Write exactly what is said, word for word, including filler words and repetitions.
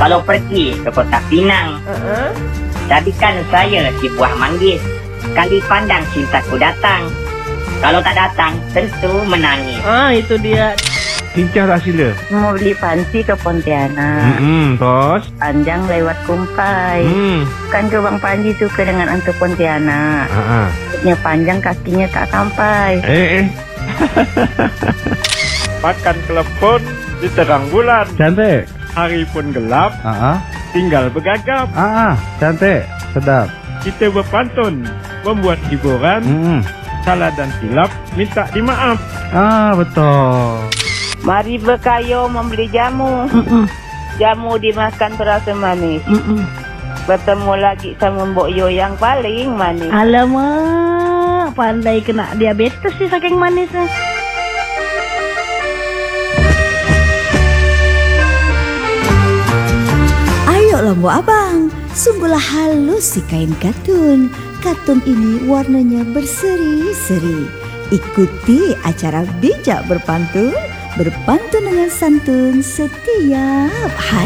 Kalau pergi ke Kota Pinang, Uh-uh. jadikan saya si buah manggis. Kali pandang cintaku datang. Kalau tak datang, tentu menangis. Ah, itu dia. Cincang tak sila. Mau beli panci ke Pontianak. Hmm, terus? Panjang lewat Kumpai. Hmm. Kan ke Bang Panji suka dengan Antu Pontianak. Ha. Rambutnya panjang, kakinya tak sampai. Eh, eh. Makan klepon di terang bulan. Cantik. Hari pun gelap, Ha. tinggal bergagap. Ah, cantik. Sedap. Kita berpantun, membuat hiburan. Hmm. Salah dan silap, minta dimaaf. Ah, betul. Mari berkayo membeli jamu. Mm-mm. Jamu dimakan terasa manis. Mm-mm. Bertemu lagi sama Mbok Yo yang paling manis. Alamak, pandai kena diabetes sih saking manisnya. Ayo Mbok Abang, sungguhlah halus si kain katun. Katun ini warnanya berseri-seri. Ikuti acara bijak berpantun, berpantun dengan santun setiap hari.